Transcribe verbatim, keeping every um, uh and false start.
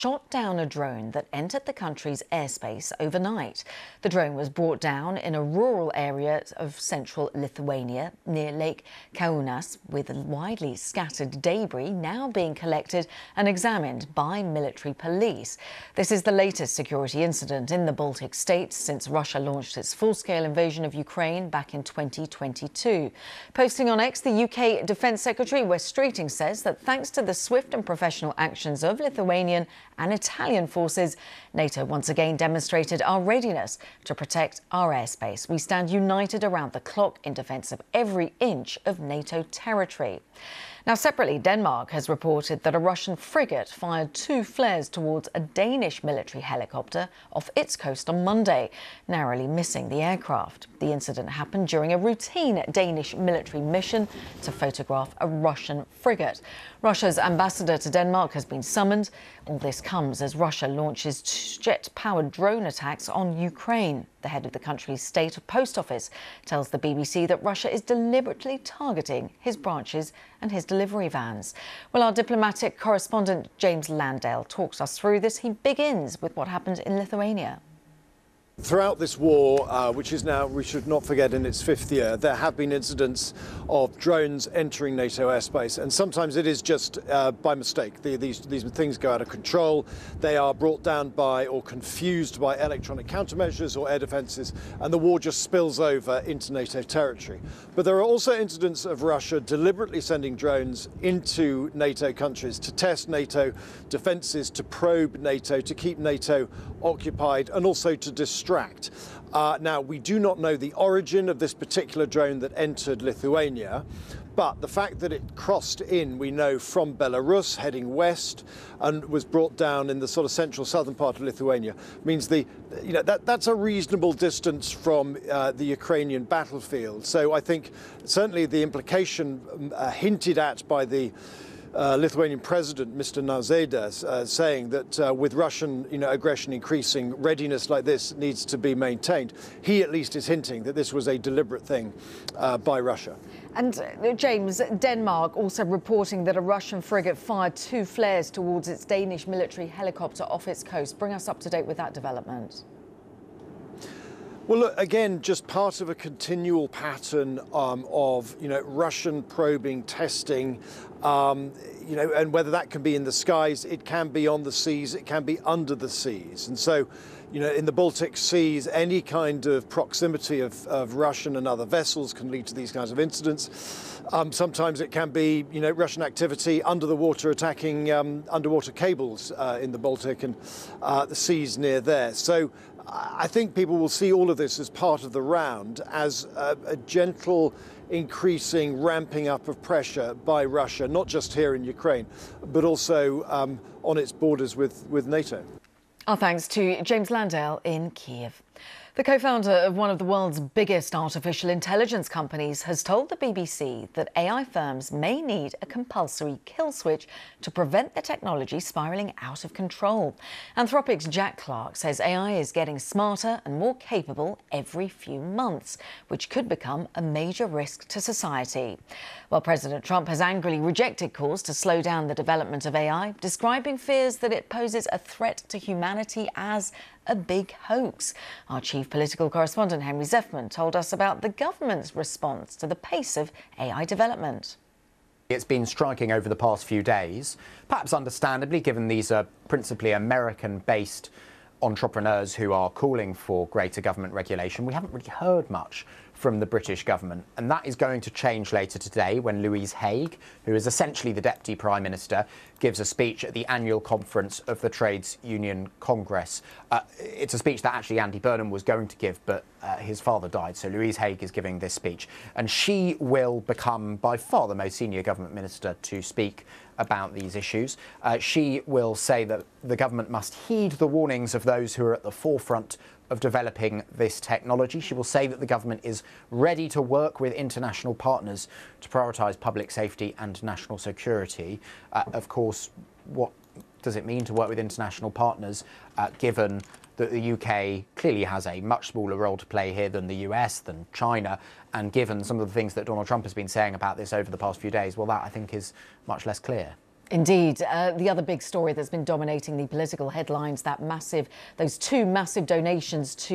shot down a drone that entered the country's airspace overnight. The drone was brought down in a rural area of central Lithuania near Lake Kaunas, with widely scattered debris now being collected and examined by military police. This is the latest security incident in the Baltic states since Russia launched its full-scale invasion of Ukraine back in twenty twenty-two. Posting on X, the U K Defence Secretary Wes Streeting says that thanks to the swift and professional actions of Lithuanian and Italian forces, NATO once again demonstrated our readiness to protect our airspace. We stand united around the clock in defence of every inch of NATO territory. Now, separately, Denmark has reported that a Russian frigate fired two flares towards a Danish military helicopter off its coast on Monday, narrowly missing the aircraft. The incident happened during a routine Danish military mission to photograph a Russian frigate. Russia's ambassador to Denmark has been summoned. All this comes as Russia launches jet-powered drone attacks on Ukraine. The head of the country's state post office tells the B B C that Russia is deliberately targeting his branches and his delivery vans. Well, our diplomatic correspondent James Landale talks us through this. He begins with what happened in Lithuania. Throughout this war, uh, which is now, we should not forget, in its fifth year, there have been incidents of drones entering NATO airspace, and sometimes it is just uh, by mistake. The, these, these things go out of control. They are brought down by or confused by electronic countermeasures or air defences, and the war just spills over into NATO territory. But there are also incidents of Russia deliberately sending drones into NATO countries to test NATO defences, to probe NATO, to keep NATO occupied, and also to destroy Uh, now, we do not know the origin of this particular drone that entered Lithuania, but the fact that it crossed in, we know, from Belarus, heading west, and was brought down in the sort of central southern part of Lithuania, means the, you know, that, that's a reasonable distance from uh, the Ukrainian battlefield. So I think certainly the implication uh, hinted at by the Uh, Lithuanian President, Mister Nausėda, uh, saying that uh, with Russian you know, aggression increasing, readiness like this needs to be maintained. He at least is hinting that this was a deliberate thing uh, by Russia. And uh, James, Denmark also reporting that a Russian frigate fired two flares towards its Danish military helicopter off its coast. Bring us up to date with that development. Well, look, again, just part of a continual pattern um, of, you know, Russian probing, testing, um, you know, and whether that can be in the skies, it can be on the seas, it can be under the seas. And so, you know, in the Baltic seas, any kind of proximity of, of Russian and other vessels can lead to these kinds of incidents. Um, sometimes it can be, you know, Russian activity under the water attacking um, underwater cables uh, in the Baltic and uh, the seas near there. So I think people will see all of this as part of the round, as a, a gentle increasing ramping up of pressure by Russia, not just here in Ukraine, but also um, on its borders with, with NATO. Our thanks to James Landale in Kiev. The co-founder of one of the world's biggest artificial intelligence companies has told the B B C that A I firms may need a compulsory kill switch to prevent the technology spiralling out of control. Anthropic's Jack Clark says A I is getting smarter and more capable every few months, which could become a major risk to society. Well, President Trump has angrily rejected calls to slow down the development of A I, describing fears that it poses a threat to humanity as a big hoax. Our chief political correspondent, Henry Zeffman, told us about the government's response to the pace of A I development. It's been striking over the past few days, perhaps understandably, given these are principally American-based entrepreneurs who are calling for greater government regulation. We haven't really heard much from the British government, and that is going to change later today when Louise Haigh, who is essentially the Deputy Prime Minister, gives a speech at the annual conference of the Trades Union Congress. Uh, it's a speech that actually Andy Burnham was going to give, but uh, his father died, so Louise Haigh is giving this speech. And she will become by far the most senior government minister to speak about these issues. Uh, she will say that the government must heed the warnings of those who are at the forefront of developing this technology. She will say that the government is ready to work with international partners to prioritise public safety and national security. Uh, of course, what does it mean to work with international partners, uh, given that the U K clearly has a much smaller role to play here than the U S, than China, and given some of the things that Donald Trump has been saying about this over the past few days? Well, that, I think, is much less clear. Indeed. Uh, the other big story that's been dominating the political headlines, that massive, those two massive donations to